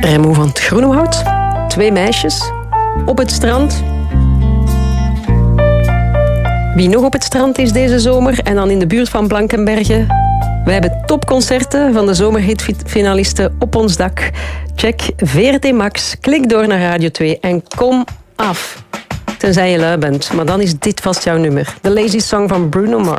Remo van het Groenewoud. 2 meisjes. Op het strand. Wie nog op het strand is deze zomer en dan in de buurt van Blankenberge. Wij hebben topconcerten van de zomerhitfinalisten op ons dak. Check VRT Max, klik door naar Radio 2 en kom af. Tenzij je lui bent, maar dan is dit vast jouw nummer. The Lazy Song van Bruno Mars.